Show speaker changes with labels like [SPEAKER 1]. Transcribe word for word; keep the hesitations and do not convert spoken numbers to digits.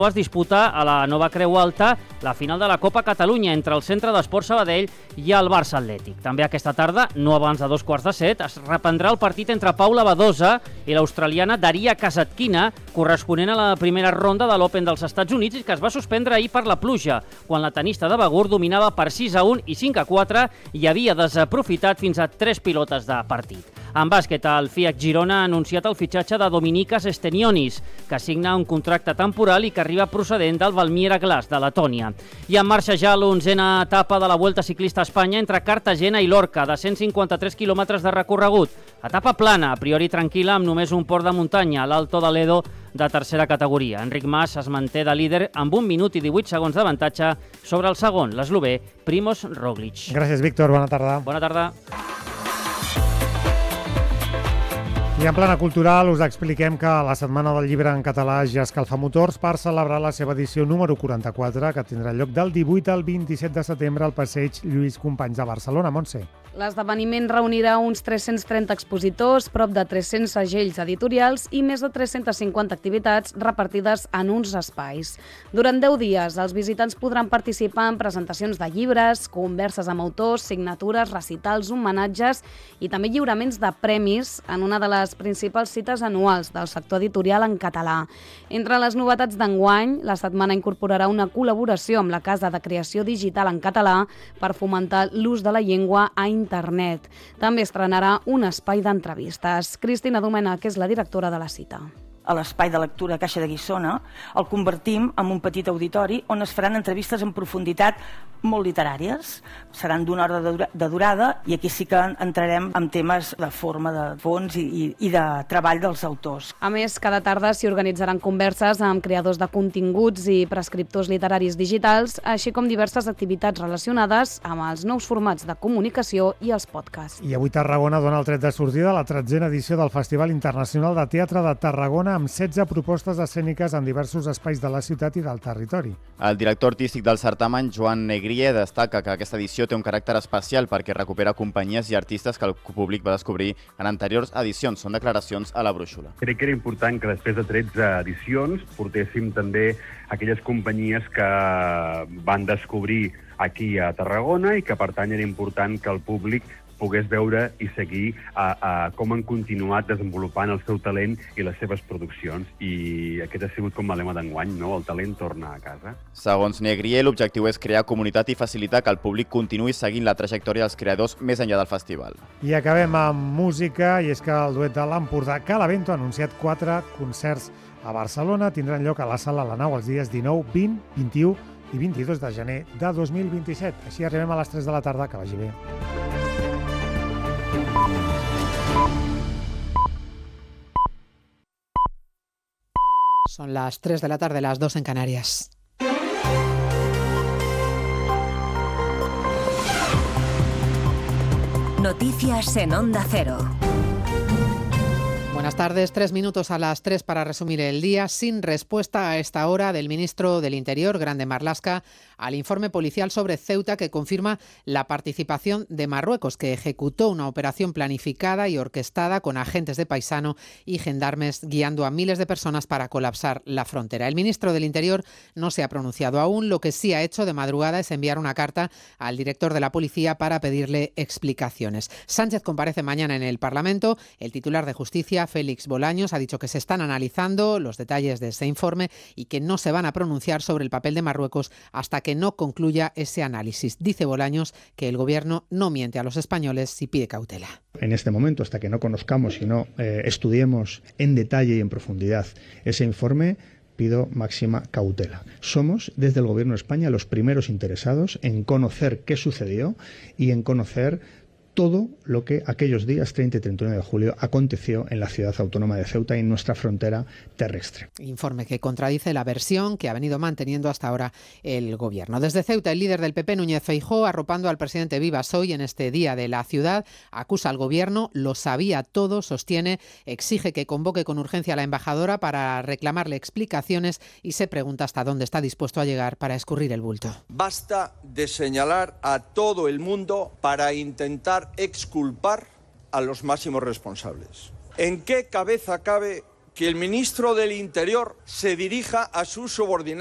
[SPEAKER 1] Es disputa a la Nova Creu Alta la final de la Copa Catalunya entre el Centre d'Esport Sabadell i el Barça Atlètic. També aquesta tarda, no abans de dos quarts de set, es reprendrà el partit entre Paula Badosa i l'australiana Daria Kasatkina, corresponent a la primera ronda de l'Open dels Estats Units, que es va suspendre ahir per la pluja, quan la tenista de Begur dominava per sis a un i cinc a quatre i havia desaprofitat fins a tres pilotes de partit. En bàsquet, el F I A C Girona ha anunciat el fitxatge de Dominikas Estenionis, que signa un contracte temporal i que arriba procedent del Valmiera Glass, de Letònia. I en marxa ja l'onzena etapa de la Vuelta Ciclista a Espanya entre Cartagena i Lorca, de cent cinquanta-tres quilòmetres de recorregut. Etapa plana, a priori tranquil·la, amb només un port de muntanya, l'Alto de l'Edo, de tercera categoria. Enric Mas es manté de líder amb un minut i divuit segons d'avantatge sobre el segon, l'eslovè Primož Roglič.
[SPEAKER 2] Gràcies, Víctor. Bona tarda.
[SPEAKER 1] Bona tarda.
[SPEAKER 2] I en plana cultural us expliquem que la Setmana del Llibre en Català ja escalfa motors per celebrar la seva edició número quaranta-quatre, que tindrà lloc del divuit al vint-i-set de setembre al passeig Lluís Companys de Barcelona. Montse.
[SPEAKER 3] L'esdeveniment reunirà uns tres-cents trenta expositors, prop de tres-cents segells editorials i més de tres-cents cinquanta activitats repartides en uns espais. Durant deu dies, els visitants podran participar en presentacions de llibres, converses amb autors, signatures, recitals, homenatges i també lliuraments de premis en una de les principals cites anuals del sector editorial en català. Entre les novetats d'enguany, la setmana incorporarà una col·laboració amb la Casa de Creació Digital en Català per fomentar l'ús de la llengua a internet. També estrenarà un espai d'entrevistes. Cristina Domènech és la directora de la cita.
[SPEAKER 4] A l'espai de lectura Caixa de Guissona el convertim en un petit auditori on es faran entrevistes en profunditat molt literàries. Seran d'una hora de durada i aquí sí que entrarem en temes de forma, de fons i, i, i de treball dels autors.
[SPEAKER 3] A més, cada tarda s'hi organitzaran converses amb creadors de continguts i prescriptors literaris digitals, així com diverses activitats relacionades amb els nous formats de comunicació i els podcasts.
[SPEAKER 2] I avui Tarragona dona el tret de sortida a la tretzena edició del Festival Internacional de Teatre de Tarragona amb setze propostes escèniques en diversos espais de la ciutat i del territori.
[SPEAKER 5] El director artístic del certamen, Joan Negrier, destaca que aquesta edició té un caràcter especial perquè recupera companyies i artistes que el públic va descobrir en anteriors edicions. Són declaracions a la brúixola.
[SPEAKER 6] Crec que era important que després de tretze edicions portéssim també aquelles companyies que van descobrir aquí a Tarragona i que per tant era important que el públic pogués veure i seguir a, a com han continuat desenvolupant el seu talent i les seves produccions. I aquest ha sigut com el lema d'enguany, no? El talent torna a casa.
[SPEAKER 5] Segons Negrier, l'objectiu és crear comunitat i facilitar que el públic continuï seguint la trajectòria dels creadors més enllà del festival.
[SPEAKER 2] I acabem amb música, i és que el duet de l'Empordà Calavento ha anunciat quatre concerts a Barcelona. Tindran lloc a la Sala La Nau els dies dinou, vint, vint-i-u i vint-i-dos de gener de dos mil vint-i-set. Així arribem a les tres de la tarda. Que vagi bé.
[SPEAKER 7] Son las tres de la tarde, las dos en Canarias.
[SPEAKER 8] Noticias en Onda Cero.
[SPEAKER 7] Buenas tardes, tres minutos a las tres para resumir el día. Sin respuesta a esta hora del ministro del Interior, Grande Marlaska, al informe policial sobre Ceuta que confirma la participación de Marruecos, que ejecutó una operación planificada y orquestada con agentes de paisano y gendarmes guiando a miles de personas para colapsar la frontera. El ministro del Interior no se ha pronunciado aún. Lo que sí ha hecho de madrugada es enviar una carta al director de la policía para pedirle explicaciones. Sánchez comparece mañana en el Parlamento. El titular de Justicia, Félix Bolaños, ha dicho que se están analizando los detalles de ese informe y que no se van a pronunciar sobre el papel de Marruecos hasta que no concluya ese análisis. Dice Bolaños que el Gobierno no miente a los españoles y pide cautela.
[SPEAKER 9] En este momento, hasta que no conozcamos y no eh, estudiemos en detalle y en profundidad ese informe, pido máxima cautela. Somos, desde el Gobierno de España, los primeros interesados en conocer qué sucedió y en conocer todo lo que aquellos días treinta y treinta y uno de julio aconteció en la ciudad autónoma de Ceuta y en nuestra frontera terrestre.
[SPEAKER 7] Informe que contradice la versión que ha venido manteniendo hasta ahora el Gobierno. Desde Ceuta, el líder del P P, Núñez Feijóo, arropando al presidente Vivas hoy en este día de la ciudad, acusa al Gobierno, lo sabía todo, sostiene, exige que convoque con urgencia a la embajadora para reclamarle explicaciones y se pregunta hasta dónde está dispuesto a llegar para escurrir el bulto.
[SPEAKER 10] Basta de señalar a todo el mundo para intentar exculpar a los máximos responsables. ¿En qué cabeza cabe que el ministro del Interior se dirija a sus subordinados